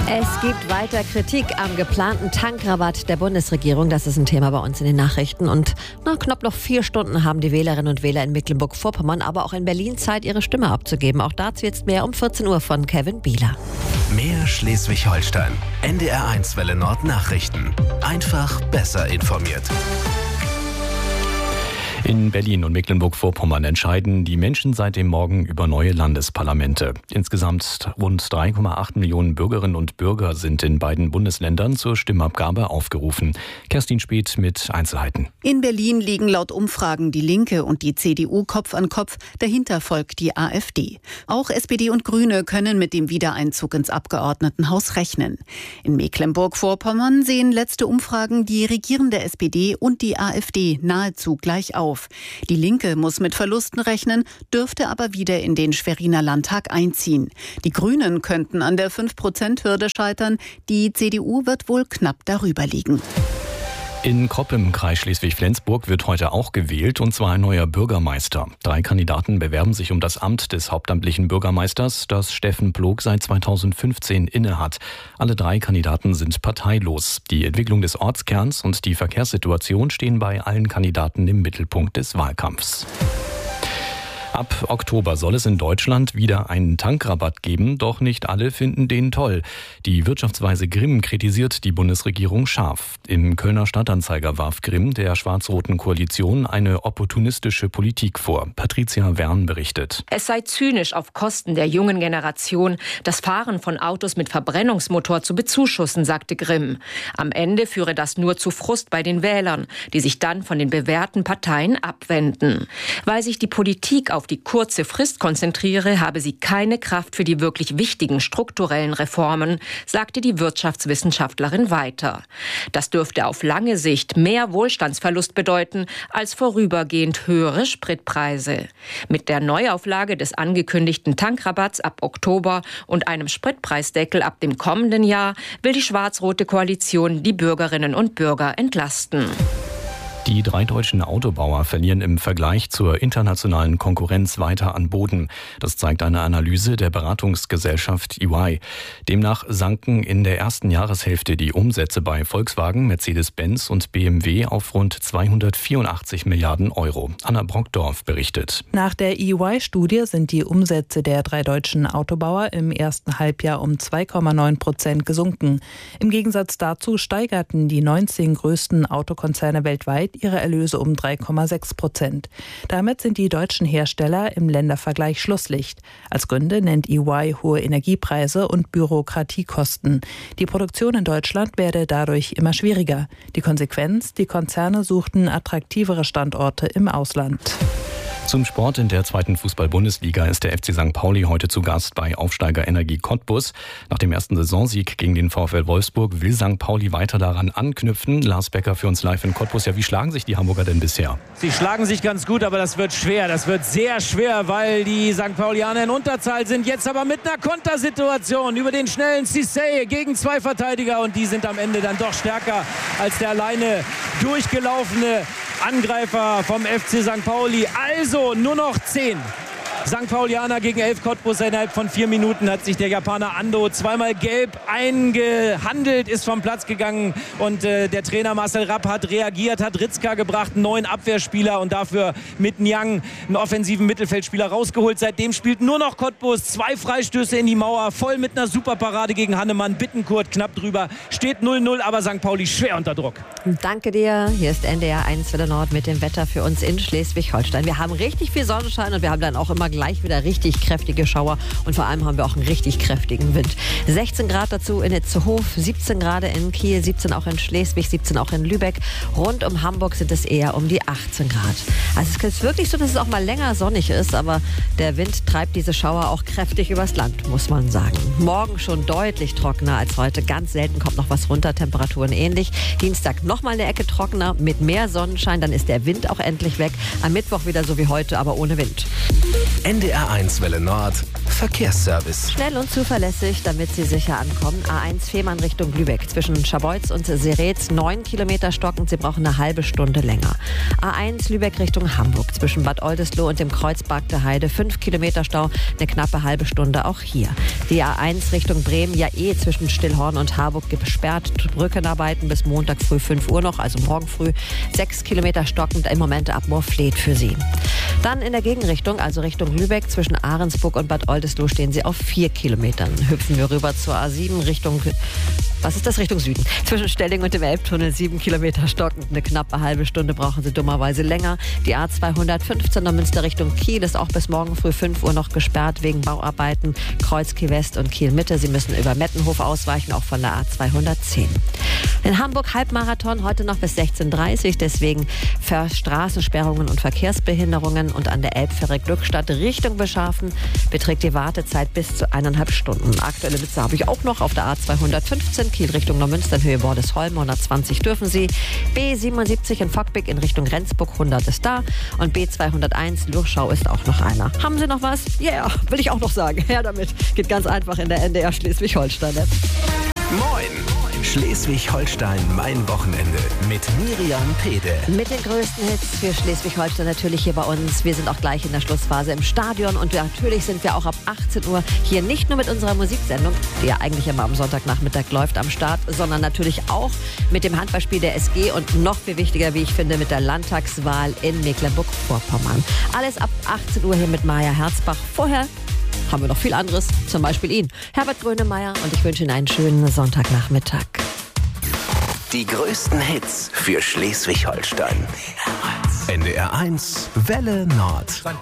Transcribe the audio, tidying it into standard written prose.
Es gibt weiter Kritik am geplanten Tankrabatt der Bundesregierung. Das ist ein Thema bei uns in den Nachrichten. Und knapp noch 4 Stunden haben die Wählerinnen und Wähler in Mecklenburg-Vorpommern, aber auch in Berlin Zeit, ihre Stimme abzugeben. Auch dazu jetzt mehr um 14 Uhr von Kevin Bieler. Mehr Schleswig-Holstein. NDR1 Welle Nord Nachrichten. Einfach besser informiert. In Berlin und Mecklenburg-Vorpommern entscheiden die Menschen seit dem Morgen über neue Landesparlamente. Insgesamt rund 3,8 Millionen Bürgerinnen und Bürger sind in beiden Bundesländern zur Stimmabgabe aufgerufen. Kerstin Speth mit Einzelheiten. In Berlin liegen laut Umfragen die Linke und die CDU Kopf an Kopf. Dahinter folgt die AfD. Auch SPD und Grüne können mit dem Wiedereinzug ins Abgeordnetenhaus rechnen. In Mecklenburg-Vorpommern sehen letzte Umfragen die regierende SPD und die AfD nahezu gleich auf. Die Linke muss mit Verlusten rechnen, dürfte aber wieder in den Schweriner Landtag einziehen. Die Grünen könnten an der 5%-Hürde scheitern. Die CDU wird wohl knapp darüber liegen. In Kropp im Kreis Schleswig-Flensburg wird heute auch gewählt, und zwar ein neuer Bürgermeister. 3 Kandidaten bewerben sich um das Amt des hauptamtlichen Bürgermeisters, das Steffen Plog seit 2015 innehat. Alle 3 Kandidaten sind parteilos. Die Entwicklung des Ortskerns und die Verkehrssituation stehen bei allen Kandidaten im Mittelpunkt des Wahlkampfs. Ab Oktober soll es in Deutschland wieder einen Tankrabatt geben, doch nicht alle finden den toll. Die Wirtschaftsweise Grimm kritisiert die Bundesregierung scharf. Im Kölner Stadtanzeiger warf Grimm der schwarz-roten Koalition eine opportunistische Politik vor. Patricia Wern berichtet. Es sei zynisch, auf Kosten der jungen Generation das Fahren von Autos mit Verbrennungsmotor zu bezuschussen, sagte Grimm. Am Ende führe das nur zu Frust bei den Wählern, die sich dann von den bewährten Parteien abwenden. Weil sich die Politik auf die kurze Frist konzentriere, habe sie keine Kraft für die wirklich wichtigen strukturellen Reformen, sagte die Wirtschaftswissenschaftlerin weiter. Das dürfte auf lange Sicht mehr Wohlstandsverlust bedeuten als vorübergehend höhere Spritpreise. Mit der Neuauflage des angekündigten Tankrabatts ab Oktober und einem Spritpreisdeckel ab dem kommenden Jahr will die schwarz-rote Koalition die Bürgerinnen und Bürger entlasten. Die 3 deutschen Autobauer verlieren im Vergleich zur internationalen Konkurrenz weiter an Boden. Das zeigt eine Analyse der Beratungsgesellschaft EY. Demnach sanken in der ersten Jahreshälfte die Umsätze bei Volkswagen, Mercedes-Benz und BMW auf rund 284 Milliarden Euro. Anna Brockdorf berichtet. Nach der EY-Studie sind die Umsätze der 3 deutschen Autobauer im ersten Halbjahr um 2,9% gesunken. Im Gegensatz dazu steigerten die 19 größten Autokonzerne weltweit ihre Erlöse um 3,6%. Damit sind die deutschen Hersteller im Ländervergleich Schlusslicht. Als Gründe nennt EY hohe Energiepreise und Bürokratiekosten. Die Produktion in Deutschland werde dadurch immer schwieriger. Die Konsequenz: die Konzerne suchten attraktivere Standorte im Ausland. Zum Sport: in der 2. Fußball-Bundesliga ist der FC St. Pauli heute zu Gast bei Aufsteiger Energie Cottbus. Nach dem ersten Saisonsieg gegen den VfL Wolfsburg will St. Pauli weiter daran anknüpfen. Lars Becker für uns live in Cottbus. Ja, wie schlagen sich die Hamburger denn bisher? Sie schlagen sich ganz gut, aber das wird schwer. Das wird sehr schwer, weil die St. Paulianer in Unterzahl sind. Jetzt aber mit einer Kontersituation über den schnellen Cissé gegen 2 Verteidiger. Und die sind am Ende dann doch stärker als der alleine durchgelaufene Angreifer vom FC St. Pauli. Also nur noch 10. St. Paulianer gegen 11 Cottbus. Innerhalb von 4 Minuten hat sich der Japaner Ando zweimal gelb eingehandelt, ist vom Platz gegangen, und der Trainer Marcel Rapp hat reagiert, hat Ritzka gebracht, einen neuen Abwehrspieler, und dafür mit Niang einen offensiven Mittelfeldspieler rausgeholt. Seitdem spielt nur noch Cottbus. 2 Freistöße in die Mauer, voll mit einer Superparade gegen Hannemann. Bittenkurt knapp drüber, steht 0-0, aber St. Pauli schwer unter Druck. Danke dir. Hier ist NDR1 Welle Nord mit dem Wetter für uns in Schleswig-Holstein. Wir haben richtig viel Sonnenschein und wir haben dann auch immer gleich wieder richtig kräftige Schauer, und vor allem haben wir auch einen richtig kräftigen Wind. 16 Grad dazu in Itzehoe, 17 Grad in Kiel, 17 auch in Schleswig, 17 auch in Lübeck. Rund um Hamburg sind es eher um die 18 Grad. Also es ist wirklich so, dass es auch mal länger sonnig ist, aber der Wind treibt diese Schauer auch kräftig übers Land, muss man sagen. Morgen schon deutlich trockener als heute. Ganz selten kommt noch was runter, Temperaturen ähnlich. Dienstag nochmal eine Ecke trockener mit mehr Sonnenschein, dann ist der Wind auch endlich weg. Am Mittwoch wieder so wie heute, aber ohne Wind. NDR1 Welle Nord Verkehrsservice. Schnell und zuverlässig, damit Sie sicher ankommen. A1 Fehmarn Richtung Lübeck. Zwischen Scharbeutz und Seretz 9 Kilometer stockend. Sie brauchen eine halbe Stunde länger. A1 Lübeck Richtung Hamburg. Zwischen Bad Oldesloe und dem Kreuz Bagde Heide 5 Kilometer Stau. Eine knappe halbe Stunde auch hier. Die A1 Richtung Bremen ja zwischen Stillhorn und Harburg gesperrt. Brückenarbeiten bis Montag früh 5 Uhr noch, also morgen früh. 6 Kilometer stockend im Moment ab Moorfleet für Sie. Dann in der Gegenrichtung, also Richtung Lübeck, zwischen Ahrensburg und Bad Oldesloe stehen Sie auf 4 Kilometern. Hüpfen wir rüber zur A7 Richtung Süden. Zwischen Stelling und dem Elbtunnel 7 Kilometer stockend. Eine knappe halbe Stunde brauchen Sie dummerweise länger. Die A215 Neumünster Richtung Kiel ist auch bis morgen früh 5 Uhr noch gesperrt wegen Bauarbeiten. Kreuz Kiel West und Kiel Mitte. Sie müssen über Mettenhof ausweichen, auch von der A210. In Hamburg Halbmarathon heute noch bis 16:30 Uhr. Deswegen für Straßensperrungen und Verkehrsbehinderungen und an der Elbfähre Glückstadt Richtung Beschafen beträgt die Wartezeit bis zu 1,5 Stunden. Aktuelle Witze habe ich auch noch auf der A215 Kiel Richtung Neumünster in Höhe Bordesholm. 120 dürfen Sie. B77 in Fockbeck in Richtung Rendsburg 100 ist da. Und B201 Lurschau ist auch noch einer. Haben Sie noch was? Ja, will ich auch noch sagen. Her damit. Geht ganz einfach in der NDR Schleswig-Holstein-App. Moin! Schleswig-Holstein, mein Wochenende mit Miriam Pede. Mit den größten Hits für Schleswig-Holstein natürlich hier bei uns. Wir sind auch gleich in der Schlussphase im Stadion und natürlich sind wir auch ab 18 Uhr hier nicht nur mit unserer Musiksendung, die ja eigentlich immer am Sonntagnachmittag läuft, am Start, sondern natürlich auch mit dem Handballspiel der SG und noch viel wichtiger, wie ich finde, mit der Landtagswahl in Mecklenburg-Vorpommern. Alles ab 18 Uhr hier mit Maja Herzbach. Vorher haben wir noch viel anderes, zum Beispiel ihn, Herbert Grönemeyer, und ich wünsche Ihnen einen schönen Sonntagnachmittag. Die größten Hits für Schleswig-Holstein. NDR 1 Welle Nord.